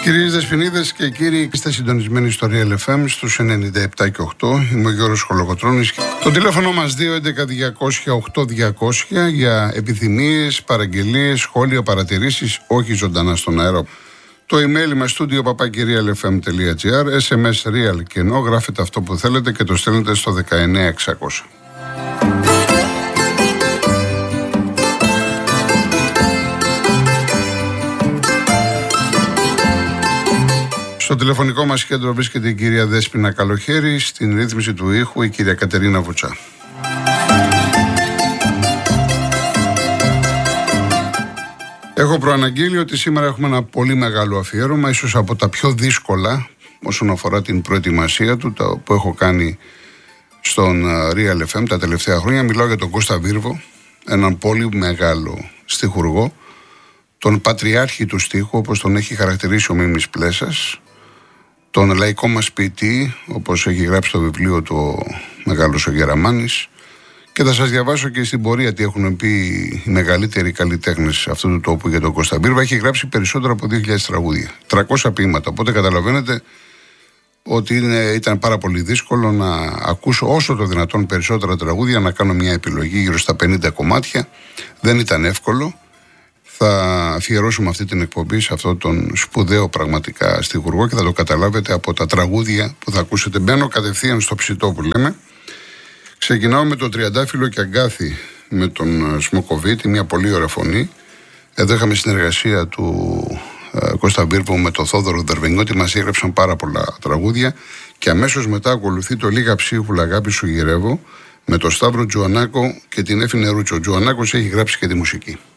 Κυρίες Δεσποινίδες και κύριοι, είστε συντονισμένοι στο Real FM στους 97 και 8. Είμαι ο Γιώργος Χολοκοτρώνης. Το τηλέφωνο μας 211-200-8200 για επιθυμίες, παραγγελίες, σχόλια, παρατηρήσεις, όχι ζωντανά στον αέρα. Το email μας studio@realfm.gr, SMS real και ενώ γράφετε αυτό που θέλετε και το στέλνετε στο 19600. Στο τηλεφωνικό μας κέντρο βρίσκεται η κυρία Δέσποινα Καλοχέρη, στην ρύθμιση του ήχου η κυρία Κατερίνα Βουτσά. Έχω προαναγγείλει ότι σήμερα έχουμε ένα πολύ μεγάλο αφιέρωμα, ίσως από τα πιο δύσκολα όσον αφορά την προετοιμασία του, που έχω κάνει στον Real FM τα τελευταία χρόνια. Μιλάω για τον Κώστα Βίρβο, έναν πολύ μεγάλο στιχουργό, τον πατριάρχη του στίχου, όπως τον έχει χαρακτηρίσει ο Μίμης Πλέσας, τον λαϊκό μας ποιητή, όπως έχει γράψει το βιβλίο του ο μεγάλος ο Γεραμάνης, και θα σας διαβάσω και στην πορεία τι έχουν πει οι μεγαλύτεροι καλλιτέχνες αυτού του τόπου για τον Κώστα Βίρβο. Έχει γράψει περισσότερα από 2.000 τραγούδια, 300 ποίηματα, οπότε καταλαβαίνετε ότι ήταν πάρα πολύ δύσκολο να ακούσω όσο το δυνατόν περισσότερα τραγούδια, να κάνω μια επιλογή γύρω στα 50 κομμάτια. Δεν ήταν εύκολο. Θα αφιερώσουμε αυτή την εκπομπή σε αυτόν τον σπουδαίο πραγματικά στιχουργό και θα το καταλάβετε από τα τραγούδια που θα ακούσετε. Μπαίνω κατευθείαν στο ψητό που λέμε. Ξεκινάω με το Τριαντάφυλλο και Αγκάθι με τον Σμοκοβίτη, μια πολύ ωραία φωνή. Εδώ είχαμε συνεργασία του Κώστα Βίρβου με τον Θόδωρο Δερβενιώτη, μας έγραψαν πάρα πολλά τραγούδια. Και αμέσως μετά ακολουθεί το Λίγα ψίχουλα αγάπη σου γυρεύω με τον Σταύρο Τζουανάκο και την Έφη Νερούτσο. Ο Τζουανάκος έχει γράψει και τη μουσική.